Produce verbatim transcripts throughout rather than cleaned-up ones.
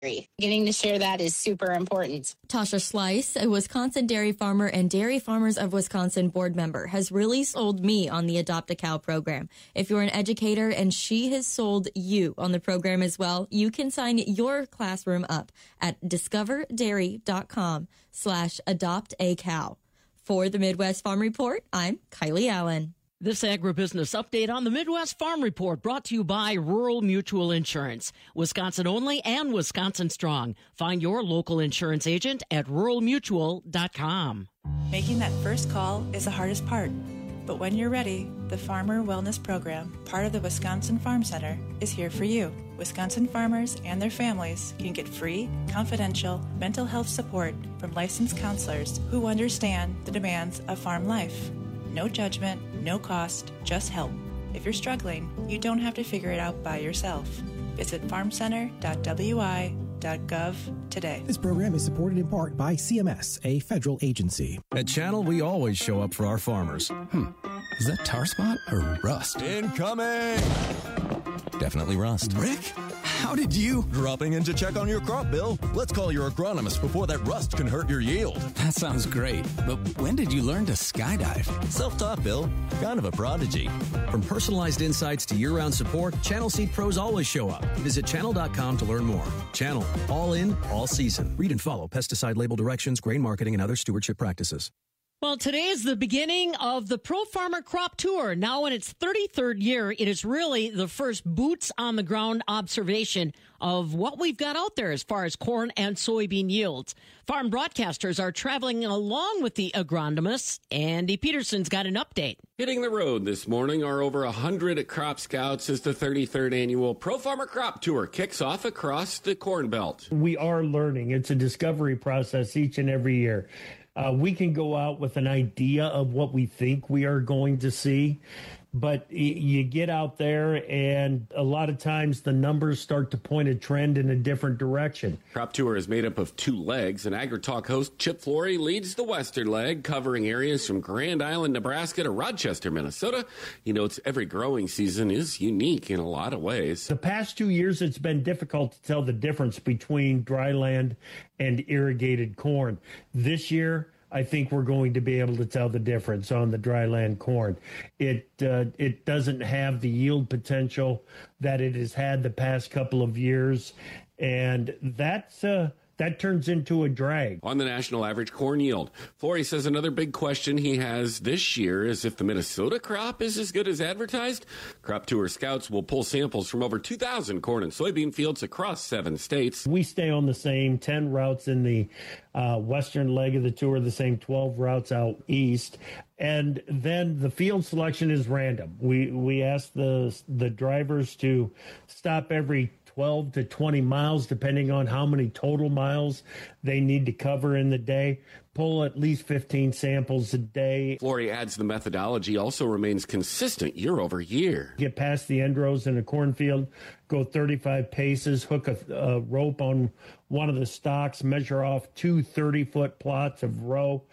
Getting to share that is super important. Tasha Slice, a Wisconsin dairy farmer and Dairy Farmers of Wisconsin board member, has really sold me on the Adopt a Cow program. If you're an educator and she has sold you on the program as well, you can sign your classroom up at discoverdairy.com slash adopt a cow. For the Midwest Farm Report, I'm Kylie Allen. This agribusiness update on the Midwest Farm Report brought to you by Rural Mutual Insurance. Wisconsin only and Wisconsin strong. Find your local insurance agent at rural mutual dot com. Making that first call is the hardest part. But when you're ready, the Farmer Wellness Program, part of the Wisconsin Farm Center, is here for you. Wisconsin farmers and their families can get free, confidential mental health support from licensed counselors who understand the demands of farm life. No judgment, no cost, just help. If you're struggling, you don't have to figure it out by yourself. Visit farm center dot w i dot gov today. This program is supported in part by C M S, a federal agency. At Channel, we always show up for our farmers. Hmm. Is that tar spot or rust? Incoming! Definitely rust. Rick, how did you... Dropping in to check on your crop, Bill. Let's call your agronomist before that rust can hurt your yield. That sounds great. But when did you learn to skydive? Self-taught, Bill. Kind of a prodigy. From personalized insights to year-round support, Channel Seed Pros always show up. Visit channel dot com to learn more. Channel. All in, all season. Read and follow pesticide label directions, grain marketing, and other stewardship practices. Well, today is the beginning of the Pro Farmer Crop Tour. Now in its thirty-third year, it is really the first boots-on-the-ground observation of what we've got out there as far as corn and soybean yields. Farm broadcasters are traveling along with the agronomists. Andy Peterson's got an update. Hitting the road this morning are over one hundred crop scouts as the thirty-third annual Pro Farmer Crop Tour kicks off across the Corn Belt. We are learning. It's a discovery process each and every year. Uh, we can go out with an idea of what we think we are going to see, but y- you get out there and a lot of times the numbers start to point a trend in a different direction. Crop Tour is made up of two legs, and AgriTalk host Chip Flory leads the western leg, covering areas from Grand Island, Nebraska to Rochester, Minnesota. He notes every growing season is unique in a lot of ways. The past two years, it's been difficult to tell the difference between dry land and irrigated corn. This year, I think we're going to be able to tell the difference on the dry land corn. It uh, it doesn't have the yield potential that it has had the past couple of years, and that's uh, that turns into a drag. On the national average corn yield, Flory says another big question he has this year is if the Minnesota crop is as good as advertised. Crop Tour scouts will pull samples from over two thousand corn and soybean fields across seven states. We stay on the same ten routes in the uh, western leg of the tour, the same twelve routes out east. And then the field selection is random. We we ask the the drivers to stop every twelve to twenty miles, depending on how many total miles they need to cover in the day. Pull at least fifteen samples a day. Flory adds the methodology also remains consistent year over year. Get past the end rows in a cornfield, go thirty-five paces, hook a, a rope on one of the stalks, measure off two thirty-foot plots of row,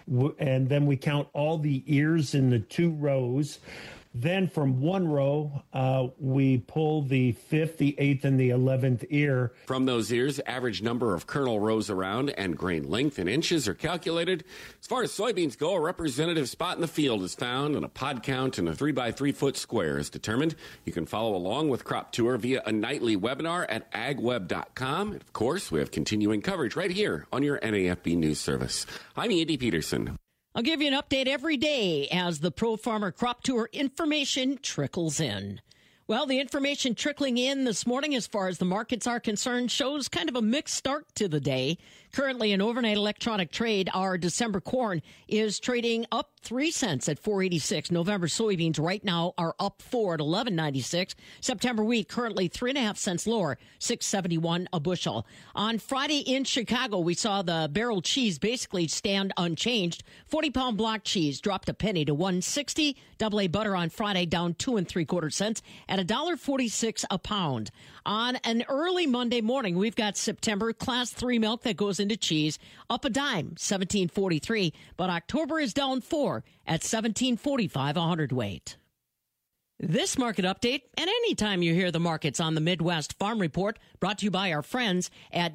and then we count all the ears in the two rows. Then from one row, uh, we pull the fifth, the eighth, and the eleventh ear. From those ears, average number of kernel rows around and grain length in inches are calculated. As far as soybeans go, a representative spot in the field is found, and a pod count in a three by three foot square is determined. You can follow along with Crop Tour via a nightly webinar at ag web dot com. And of course, we have continuing coverage right here on your N A F B News Service. I'm Andy Peterson. I'll give you an update every day as the Pro Farmer Crop Tour information trickles in. Well, the information trickling in this morning as far as the markets are concerned shows kind of a mixed start to the day. Currently, in overnight electronic trade, our December corn is trading up three cents at four eighty-six. November soybeans right now are up four at eleven ninety-six. September wheat currently three and a half cents lower, six seventy-one a bushel. On Friday in Chicago, we saw the barrel cheese basically stand unchanged. forty pound block cheese dropped a penny to one sixty. Double A butter on Friday down two and three quarter cents at one dollar forty-six a pound. On an early Monday morning, we've got September class three milk that goes into cheese up a dime, seventeen forty-three, but October is down four at seventeen forty-five a hundredweight. This market update, and anytime you hear the markets on the Midwest Farm Report, brought to you by our friends at